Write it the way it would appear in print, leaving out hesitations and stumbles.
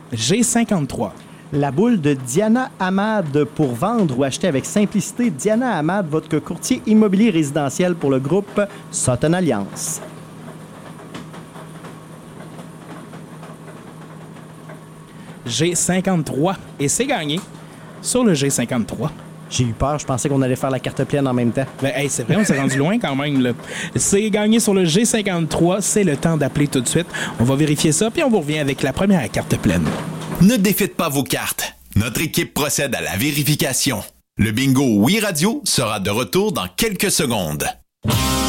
G53. La boule de Diana Hamad pour vendre ou acheter avec simplicité. Diana Hamad, votre courtier immobilier résidentiel pour le groupe Sutton Alliance. G53. Et c'est gagné sur le G53. J'ai eu peur, je pensais qu'on allait faire la carte pleine en même temps. Ben, hey, c'est vrai, on s'est rendu loin quand même, là. C'est gagné sur le G53. C'est le temps d'appeler tout de suite. On va vérifier ça, puis on vous revient avec la première carte pleine. Ne défaites pas vos cartes. Notre équipe procède à la vérification. Le bingo Oui Radio sera de retour dans quelques secondes.